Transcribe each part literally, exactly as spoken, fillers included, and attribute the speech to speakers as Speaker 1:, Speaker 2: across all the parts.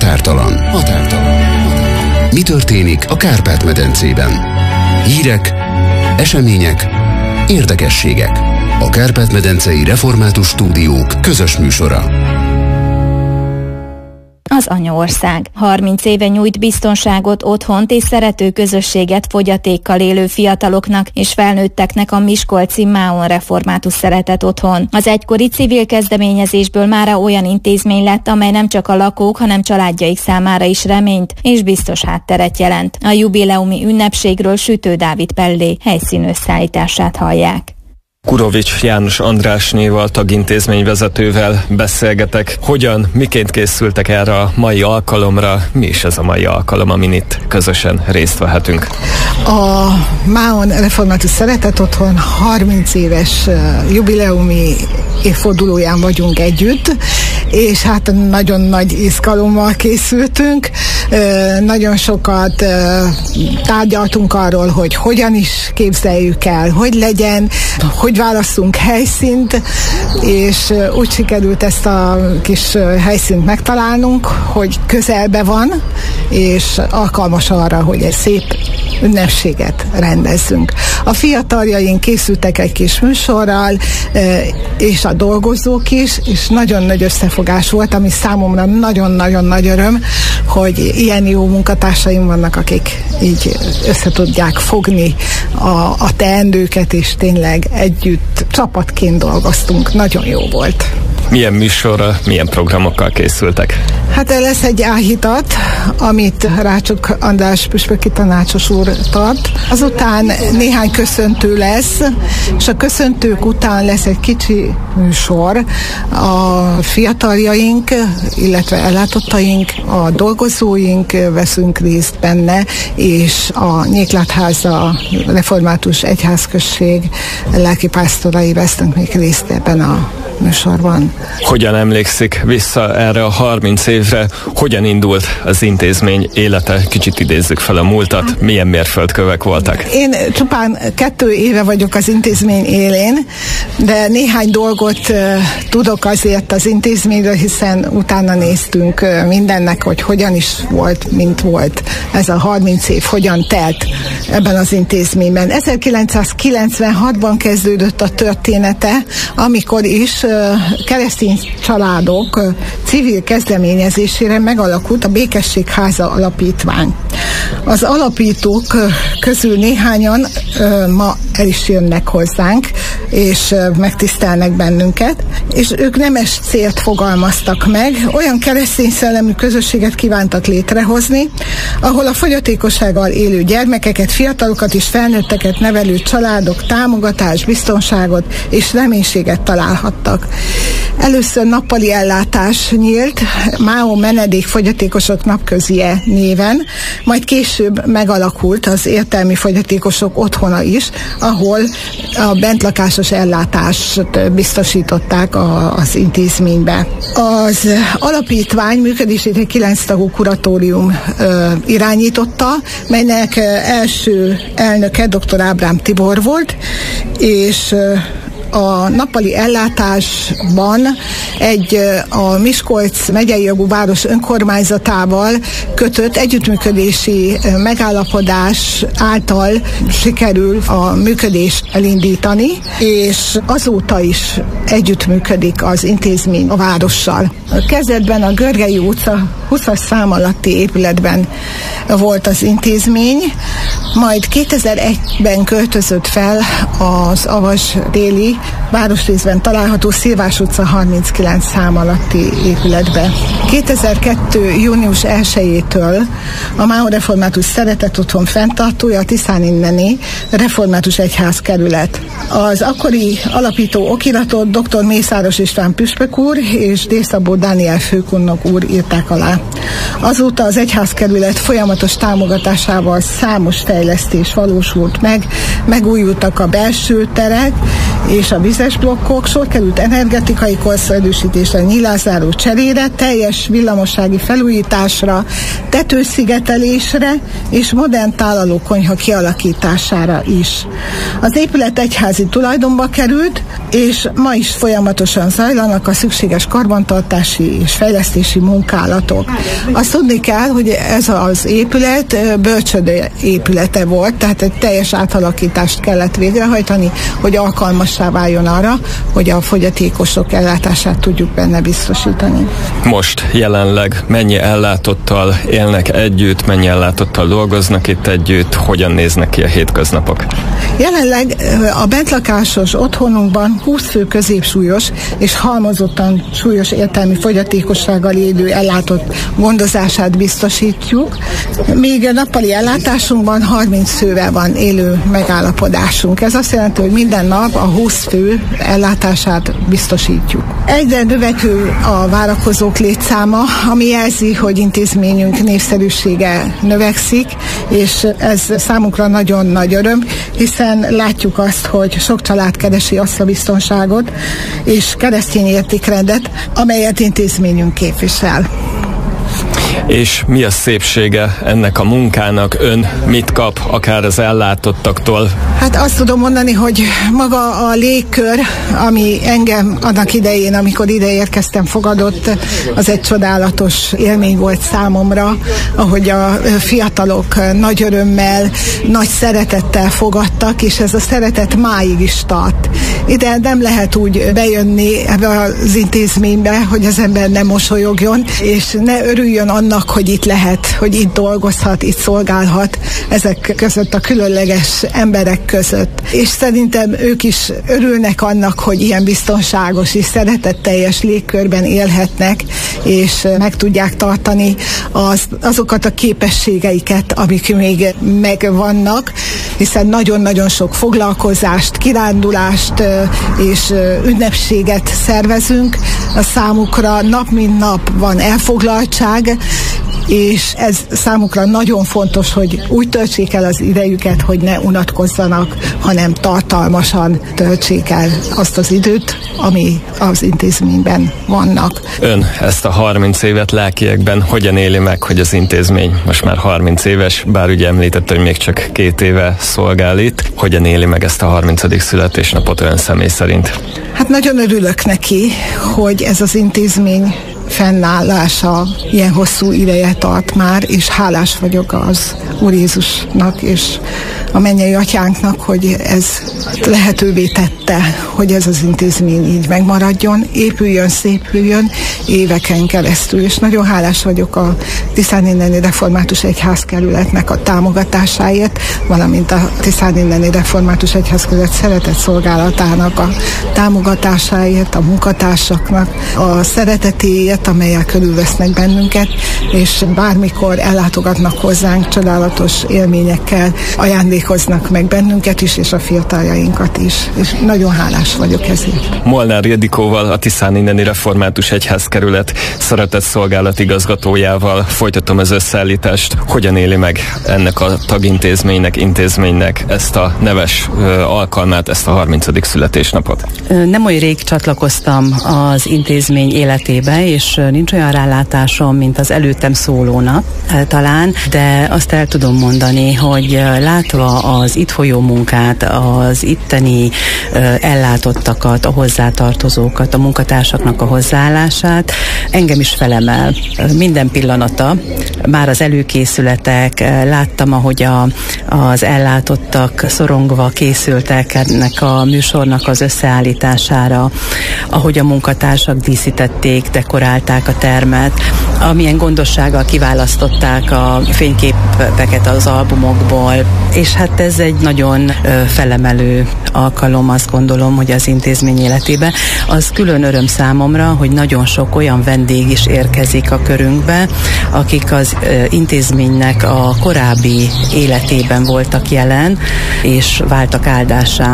Speaker 1: Határtalan. Határtalan. Mi történik a Kárpát-medencében? Hírek, események, érdekességek. A Kárpát-medencei Református Stúdiók közös műsora.
Speaker 2: Az Anyaország harminc éve nyújt biztonságot, otthont és szerető közösséget fogyatékkal élő fiataloknak és felnőtteknek a miskolci Máon Református Szeretet Otthon. Az egykori civil kezdeményezésből mára olyan intézmény lett, amely nem csak a lakók, hanem családjaik számára is reményt és biztos hátteret jelent. A jubileumi ünnepségről Sütő Dávid Pellé helyszínösszállítását hallják.
Speaker 3: Kurovics János Andrásnéval, tagintézményvezetővel beszélgetek. Hogyan, miként készültek erre a mai alkalomra? Mi is ez a mai alkalom, amin itt közösen részt vehetünk?
Speaker 4: A Máon Református Szeretet Otthon harminc éves jubileumi évfordulóján vagyunk együtt, és hát nagyon nagy izgalommal készültünk. Nagyon sokat tárgyaltunk arról, hogy hogyan is képzeljük el, hogy legyen, hogy válasszunk helyszínt, és úgy sikerült ezt a kis helyszínt megtalálnunk, hogy közelbe van, és alkalmas arra, hogy egy szép ünnepséget rendezzünk. A fiataljaink készültek egy kis műsorral, és a dolgozók is, és nagyon nagy összefogás volt, ami számomra nagyon-nagyon nagy öröm, hogy ilyen jó munkatársaim vannak, akik így össze tudják fogni a, a teendőket, és tényleg együtt csapatként dolgoztunk. Nagyon jó volt.
Speaker 3: Milyen műsorra, milyen programokkal készültek?
Speaker 4: Hát lesz egy áhítat, amit Rácsok András püspöki tanácsos úr tart. Azután néhány köszöntő lesz, és a köszöntők után lesz egy kicsi műsor. A fiataljaink, illetve ellátottaink, a dolgozóink veszünk részt benne, és a Nyéklátháza Református Egyházközség lelkipásztorai vesznek még részt ebben a műsorban.
Speaker 3: Hogyan emlékszik vissza erre a harminc évre? Hogyan indult az intézmény élete? Kicsit idézzük fel a múltat. Milyen mérföldkövek voltak?
Speaker 4: Én csupán kettő éve vagyok az intézmény élén, de néhány dolgot uh, tudok azért az intézményről, hiszen utána néztünk uh, mindennek, hogy hogyan is volt, mint volt ez a harminc év, hogyan telt ebben az intézményben. ezerkilencszázkilencvenhatban kezdődött a története, amikor is uh, keresztény családok uh, civil kezdeményezésére megalakult a Békesség Háza Alapítvány. Az alapítók közül néhányan ö, ma el is jönnek hozzánk, és ö, megtisztelnek bennünket, és ők nemes célt fogalmaztak meg, olyan keresztény szellemű közösséget kívántak létrehozni, ahol a fogyatékossággal élő gyermekeket, fiatalokat és felnőtteket nevelő családok támogatást, biztonságot és reménységet találhattak. Először nappali ellátás nyílt, Máon Menedék Fogyatékosok Napközie néven, majd később megalakult az értelmi fogyatékosok otthona is, ahol a bentlakásos ellátást biztosították a, az intézménybe. Az alapítvány működését egy kilenc tagú kuratórium ö, irányította, melynek első elnöke dr. Ábrám Tibor volt, és ö, a nappali ellátásban egy a Miskolc megyei jogú város önkormányzatával kötött együttműködési megállapodás által sikerül a működést elindítani, és azóta is együttműködik az intézmény a várossal. Kezdetben a Görgei utca huszas szám alatti épületben volt az intézmény, majd kétezer-egyben költözött fel az Avas déli városrészben található Szilvás utca harminckilenc szám alatti épületbe. kétezer-kettő június elsejétől a Máon Református Szeretet Otthon fenntartója a Tiszáninneni Református Egyházkerület. Az akkori alapító okiratot dr. Mészáros István püspök úr és D. Szabó Dániel főkondnok úr írták alá. Azóta az egyházkerület folyamatos támogatásával számos fejlesztés valósult meg, megújultak a belső terek és a vizes blokkok, sor került energetikai korszerűsítésre, nyílászáró cserére, teljes villamossági felújításra, tetőszigetelésre és modern tálalókonyha kialakítására is. Az épület egyházi tulajdonba került, és ma is folyamatosan zajlanak a szükséges karbantartási és fejlesztési munkálatok. Azt tudni kell, hogy ez az épület bölcsöde épülete volt, tehát egy teljes átalakítást kellett végrehajtani, hogy alkalmassá váljon arra, hogy a fogyatékosok ellátását tudjuk benne biztosítani.
Speaker 3: Most jelenleg mennyi ellátottal élnek együtt, mennyi ellátottal dolgoznak itt együtt, hogyan néznek ki a hétköznapok?
Speaker 4: Jelenleg a bentlakásos otthonunkban húsz fő középsúlyos és halmozottan súlyos értelmi fogyatékossággal élő ellátott gondozását biztosítjuk, míg a nappali ellátásunkban harminc fővel van élő megállapodásunk. Ez azt jelenti, hogy minden nap a húsz fő ellátását biztosítjuk. Egyre növekvő a várakozók létszáma, ami jelzi, hogy intézményünk népszerűsége növekszik, és ez számunkra nagyon nagy öröm, hiszen látjuk azt, hogy sok család keresi azt a biztonságot és keresztény értékrendet, amelyet intézményünk képvisel.
Speaker 3: És mi a szépsége ennek a munkának? Ön mit kap akár az ellátottaktól?
Speaker 4: Hát azt tudom mondani, hogy maga a légkör, ami engem annak idején, amikor ide érkeztem, fogadott, az egy csodálatos élmény volt számomra, ahogy a fiatalok nagy örömmel, nagy szeretettel fogadtak, és ez a szeretet máig is tart. Ide nem lehet úgy bejönni ebbe az intézménybe, hogy az ember ne mosolyogjon, és ne örüljön annak, hogy itt lehet, hogy itt dolgozhat, itt szolgálhat ezek között a különleges emberek között. És szerintem ők is örülnek annak, hogy ilyen biztonságos és szeretetteljes légkörben élhetnek, és meg tudják tartani az, azokat a képességeiket, amik még megvannak, hiszen nagyon-nagyon sok foglalkozást, kirándulást és ünnepséget szervezünk. A számukra nap mint nap van elfoglaltság, és ez számukra nagyon fontos, hogy úgy töltsék el az idejüket, hogy ne unatkozzanak, hanem tartalmasan töltsék el azt az időt, ami az intézményben vannak.
Speaker 3: Ön ezt a harminc évet lelkiekben hogyan éli meg, hogy az intézmény most már harminc éves, bár ugye említette, hogy még csak két éve szolgál itt. Hogyan éli meg ezt a harmincadik születésnapot ön személy szerint?
Speaker 4: Hát nagyon örülök neki, hogy ez az intézmény fennállása ilyen hosszú ideje tart már, és hálás vagyok az Úr Jézusnak és a mennyei atyánknak, hogy ez lehetővé tette, hogy ez az intézmény így megmaradjon, épüljön, szépüljön éveken keresztül, és nagyon hálás vagyok a Tiszáninneni Református Egyházkerületnek a támogatásáért, valamint a Tiszáninneni Református Egyházkerület szeretett szolgálatának a támogatásáért, a munkatársaknak a szeretetéért, amelyek körülvesznek bennünket, és bármikor ellátogatnak hozzánk, csodálatos élményekkel ajándékoznak meg bennünket is, és a fiataljainkat is. És nagyon hálás vagyok ezért.
Speaker 3: Molnár Ildikóval, a Tiszáninneni Református Egyházkerület szeretetszolgálat igazgatójával folytatom az összeállítást. Hogyan éli meg ennek a tagintézménynek, intézménynek ezt a neves ö, alkalmát, ezt a harmincadik születésnapot?
Speaker 5: Nem olyan rég csatlakoztam az intézmény életébe, és nincs olyan rálátásom, mint az előttem szólónak talán, de azt el tudom mondani, hogy látva az itt folyó munkát, az itteni ellátottakat, a hozzátartozókat, a munkatársaknak a hozzáállását, engem is felemel. Minden pillanata, már az előkészületek, láttam, ahogy a, az ellátottak szorongva készültek ennek a műsornak az összeállítására, ahogy a munkatársak díszítették, dekorálták a termet, amilyen gondossággal kiválasztották a fényképeket az albumokból, és hát ez egy nagyon felemelő alkalom, azt gondolom, hogy az intézmény életébe. Az külön öröm számomra, hogy nagyon sok olyan vendég is érkezik a körünkbe, akik az intézménynek a korábbi életében voltak jelen, és váltak áldássá.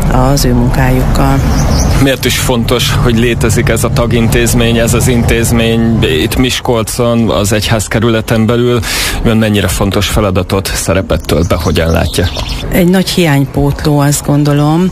Speaker 5: az ő munkájukkal.
Speaker 3: Miért is fontos, hogy létezik ez a tagintézmény, ez az intézmény itt Miskolcon, az egyházkerületen belül? Ön mennyire fontos feladatot, szerepet tölt be, hogyan látja?
Speaker 5: Egy nagy hiánypótló, azt gondolom,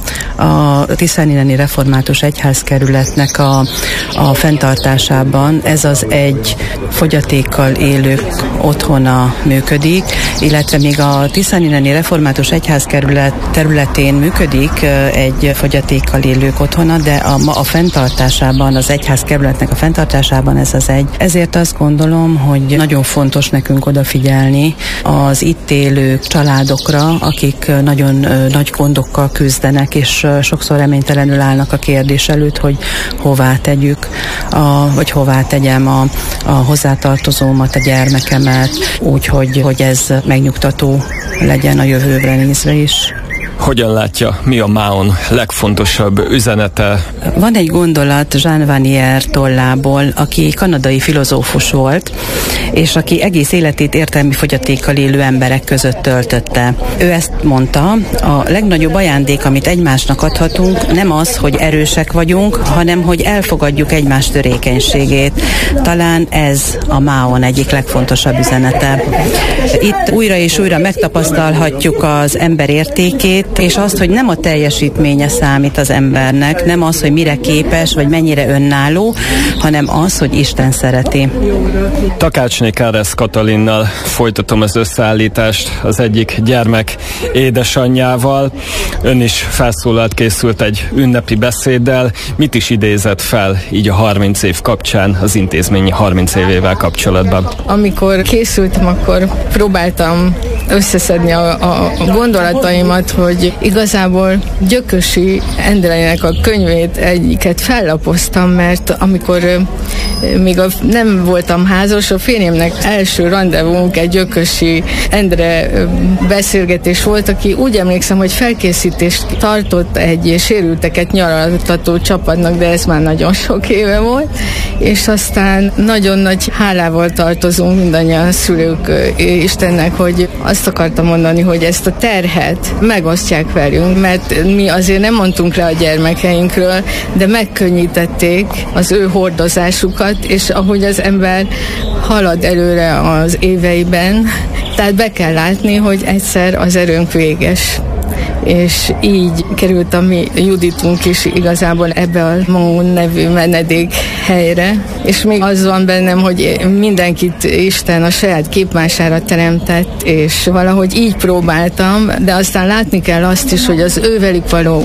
Speaker 5: a Tiszáninneni Református Egyházkerületnek a, a fenntartásában. Ez az egy fogyatékkal élők otthona működik, illetve még a Tiszáninneni Református Egyházkerület területén működik egy fogyatékkal élők otthona, de a, a fenntartásában, az egyházkerületnek a fenntartásában ez az egy. Ezért azt gondolom, hogy nagyon fontos nekünk odafigyelni az itt élő családokra, akik nagyon nagy gondokkal küzdenek, és sokszor reménytelenül állnak a kérdés előtt, hogy hová tegyük, a, vagy hová tegyem a, a hozzátartozómat, a gyermekemet, úgyhogy hogy ez megnyugtató legyen a jövőre nézve is.
Speaker 3: Hogyan látja, mi a máon legfontosabb üzenete?
Speaker 5: Van egy gondolat Jean Vanier tollából, aki kanadai filozófus volt, és aki egész életét értelmi fogyatékkal élő emberek között töltötte. Ő ezt mondta, a legnagyobb ajándék, amit egymásnak adhatunk, nem az, hogy erősek vagyunk, hanem hogy elfogadjuk egymás törékenységét. Talán ez a máon egyik legfontosabb üzenete. Itt újra és újra megtapasztalhatjuk az ember értékét, és azt, hogy nem a teljesítménye számít az embernek, nem az, hogy mire képes, vagy mennyire önálló, hanem az, hogy Isten szereti.
Speaker 3: Takácsné Káresz Katalinnal folytatom az összeállítást, az egyik gyermek édesanyjával. Ön is felszólalt, készült egy ünnepi beszéddel. Mit is idézett fel így a harminc év kapcsán, az intézményi harminc évével kapcsolatban?
Speaker 6: Amikor készültem, akkor próbáltam összeszedni a, a gondolataimat, hogy igazából Gyökösi Endrének a könyvét egyiket fellapoztam, mert amikor még a, nem voltam házas, a férjemnek első randevunk egy Gyökösi Endre beszélgetés volt, aki úgy emlékszem, hogy felkészítést tartott egy sérülteket nyaraltató csapatnak, de ez már nagyon sok éve volt, és aztán nagyon nagy hálával tartozunk mindannyian szülők Istennek, hogy azt akartam mondani, hogy ezt a terhet megosztják velünk, mert mi azért nem mondtunk le a gyermekeinkről, de megkönnyítették az ő hordozásukat, és ahogy az ember halad előre az éveiben, tehát be kell látni, hogy egyszer az erőnk véges. És így került a mi Juditunk is igazából ebbe a Maun nevű menedék helyre, és még az van bennem, hogy mindenkit Isten a saját képmására teremtett, és valahogy így próbáltam, de aztán látni kell azt is, hogy az ővelük való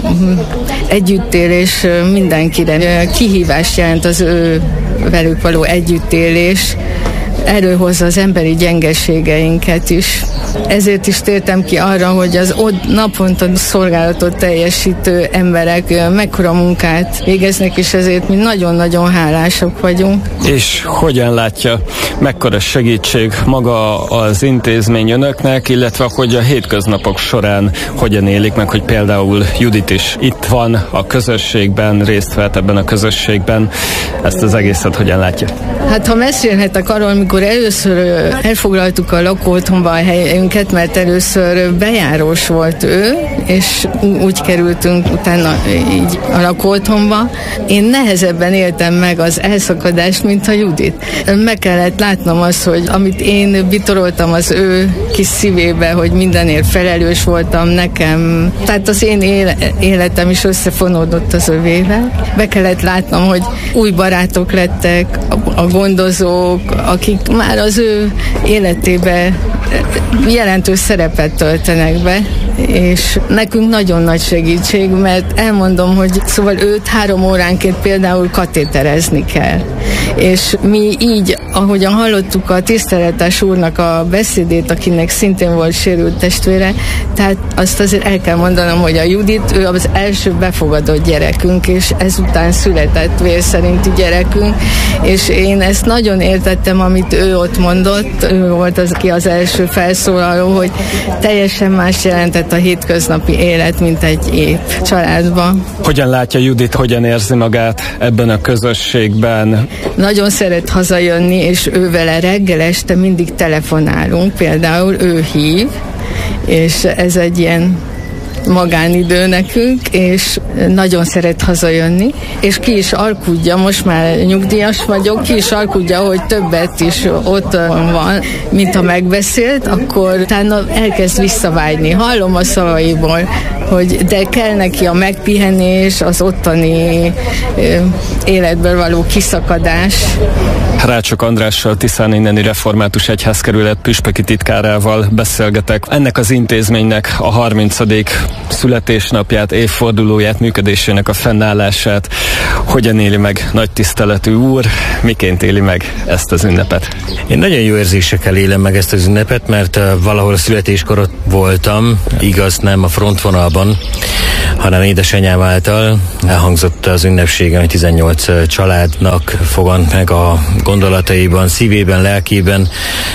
Speaker 6: együttélés mindenkire kihívást jelent, az ő velük való együttélés előhozza az emberi gyengeségeinket is. Ezért is tértem ki arra, hogy az ott naponta szolgálatot teljesítő emberek mekkora munkát végeznek, és ezért mi nagyon-nagyon hálásak vagyunk.
Speaker 3: És hogyan látja, mekkora segítség maga az intézmény önöknek, illetve hogy a hétköznapok során hogyan élik meg, hogy például Judit is itt van a közösségben, részt vett ebben a közösségben, ezt az egészet hogyan látja?
Speaker 6: Hát ha mesélhetek arról, amikor először elfoglaltuk a lakóotthonba a helyünket, mert először bejárós volt ő, és úgy kerültünk utána így a lakóotthonba. Én nehezebben éltem meg az elszakadást, mint a Judit. Meg kellett látnom azt, hogy amit én bitoroltam az ő kis szívébe, hogy mindenért felelős voltam nekem, tehát az én életem is összefonódott az övével. Be kellett látnom, hogy új barátok lettek, a gondozók, akik már az ő életébe jelentős szerepet töltenek be, és nekünk nagyon nagy segítség, mert elmondom, hogy szóval őt három óránként például katéterezni kell. És mi így, ahogyan hallottuk a tiszteletes úrnak a beszédét, akinek szintén volt sérült testvére, tehát azt azért el kell mondanom, hogy a Judit, ő az első befogadott gyerekünk, és ezután született vér szerinti gyerekünk, és én ezt nagyon értettem, amit ő ott mondott, ő volt az, aki az első felszólaló, hogy teljesen más jelentett a hétköznapi élet, mint egy ép családban.
Speaker 3: Hogyan látja Judit, hogyan érzi magát ebben a közösségben?
Speaker 6: Nagyon szeret hazajönni, és ő vele reggel este mindig telefonálunk, például ő hív, és ez egy ilyen magánidő nekünk, és nagyon szeret hazajönni, és ki is alkudja, most már nyugdíjas vagyok, ki is alkudja, hogy többet is ott van, mint ha megbeszélt, akkor utána elkezd visszavágyni. Hallom a szavaiból, hogy de kell neki a megpihenés, az ottani életből való kiszakadás.
Speaker 3: Rácsok Andrással, Tiszán inneni református egyházkerület püspöki titkárával beszélgetek. Ennek az intézménynek a harmincadik születésnapját, évfordulóját, működésének a fennállását hogyan éli meg nagy tiszteletű úr, miként éli meg ezt az ünnepet?
Speaker 7: Én nagyon jó érzésekkel élem meg ezt az ünnepet, mert valahol a születéskor voltam, igaz nem a frontvonalban, hanem édesanyám által elhangzott az ünnepség, ami tizennyolc családnak fogant meg a gondolataiban, szívében, lelkében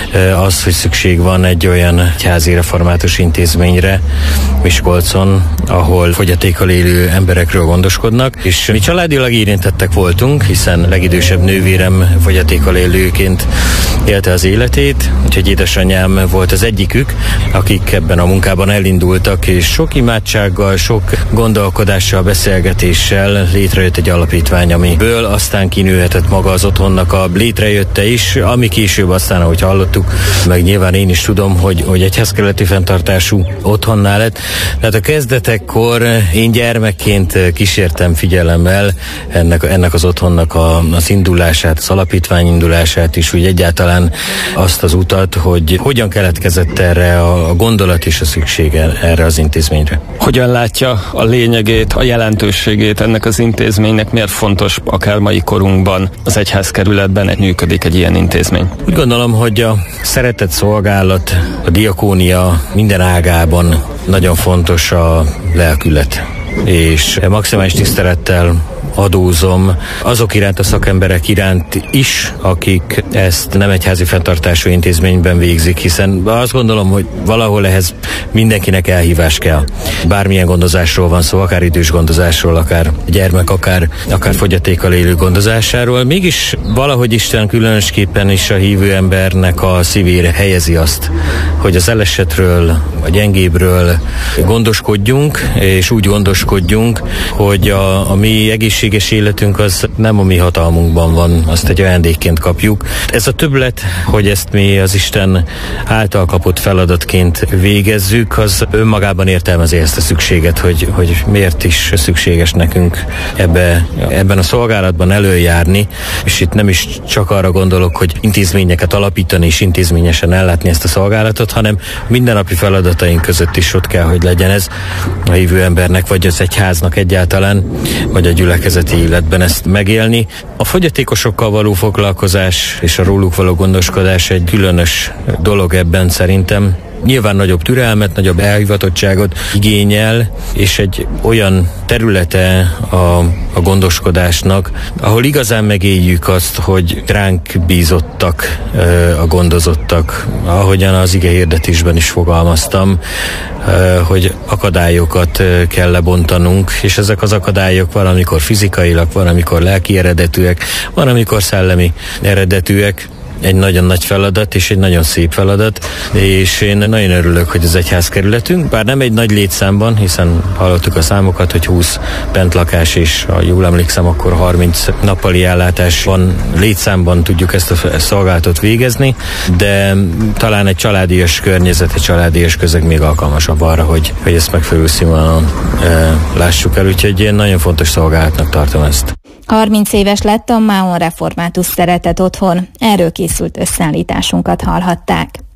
Speaker 7: az, hogy szükség van egy olyan egyházi református intézményre Miskolcon, ahol fogyatékkal élő emberekről gondoskodnak, és mi családilag érintettek voltunk, hiszen legidősebb nővérem fogyatékkal élőként élte az életét, úgyhogy édesanyám volt az egyikük, akik ebben a munkában elindultak, és sok imádsággal, sok gondolkodással, beszélgetéssel létrejött egy alapítvány, amiből aztán kinőhetett maga az otthonnak a létrejötte is, ami később aztán, ahogy hallottuk, meg nyilván én is tudom, hogy, hogy egyházkerületi fenntartású otthonná lett. Tehát a kezdetekkor én gyermekként kísértem figyelemmel ennek, ennek az otthonnak a, az indulását, az alapítvány indulását is, úgy egyáltalán azt az utat, hogy hogyan keletkezett erre a, a gondolat és a szüksége erre az intézményre.
Speaker 3: Hogyan látja a lényegét, a jelentőségét ennek az intézménynek, miért fontos akár mai korunkban az egyházkerületben működik egy ilyen intézmény?
Speaker 7: Úgy gondolom, hogy a szeretett szolgálat, a diakónia minden ágában nagyon fontos a lelkület, és maximális tisztelettel adózom azok iránt, a szakemberek iránt is, akik ezt nem egyházi fenntartású intézményben végzik, hiszen azt gondolom, hogy valahol ehhez mindenkinek elhívás kell. Bármilyen gondozásról van szó, akár idős gondozásról, akár gyermek, akár, akár fogyatékkal élő gondozásáról. Mégis valahogy Isten különösképpen is a hívő embernek a szívére helyezi azt, hogy az elesetről, a gyengébről gondoskodjunk, és úgy gondoskodjunk, hogy a, a mi egészséges életünk az nem a mi hatalmunkban van, azt egy ajándékként kapjuk. Ez a többlet, hogy ezt mi az Isten által kapott feladatként végezzük, az önmagában értelmezi ezt a szükséget, hogy, hogy miért is szükséges nekünk ebbe, ebben a szolgálatban előjárni, és itt nem is csak arra gondolok, hogy intézményeket alapítani és intézményesen ellátni ezt a szolgálatot, hanem mindennapi feladataink között is ott kell, hogy legyen ez a hívő embernek, vagy az egyháznak egyáltalán, vagy a gyülekezeti életben ezt megélni. A fogyatékosokkal való foglalkozás és a róluk való gondoskodás egy különös dolog ebben szerintem. Nyilván nagyobb türelmet, nagyobb elhivatottságot igényel, és egy olyan területe a, a gondoskodásnak, ahol igazán megéljük azt, hogy ránk bízottak a gondozottak, ahogyan az ige hirdetésben is fogalmaztam, hogy akadályokat kell lebontanunk, és ezek az akadályok van, amikor fizikailag, van, amikor lelki eredetűek, van, amikor szellemi eredetűek. Egy nagyon nagy feladat, és egy nagyon szép feladat, és én nagyon örülök, hogy az egyházkerületünk, bár nem egy nagy létszámban, hiszen hallottuk a számokat, hogy húsz bentlakás, és ha jól emlékszem, akkor harminc nappali ellátás van, létszámban tudjuk ezt a szolgálatot végezni, de talán egy családias környezet, egy családias közeg még alkalmasabb arra, hogy, hogy ezt megfelelő színvonalon e, lássuk el, úgyhogy én nagyon fontos szolgálatnak tartom ezt.
Speaker 2: harminc éves lett a Máon Református Szeretet Otthon. Erről készült összeállításunkat hallhatták.